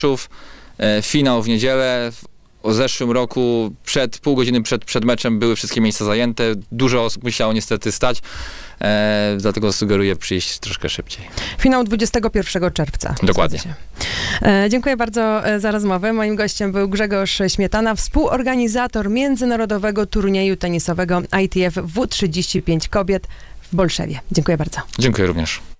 Finał w niedzielę. W zeszłym roku pół godziny przed meczem były wszystkie miejsca zajęte. Dużo osób musiało niestety stać, dlatego sugeruję przyjść troszkę szybciej. Finał 21 czerwca. Dokładnie. Dziękuję bardzo za rozmowę. Moim gościem był Grzegorz Śmietana, współorganizator międzynarodowego turnieju tenisowego ITF W35 kobiet w Bolszewie. Dziękuję bardzo. Dziękuję również.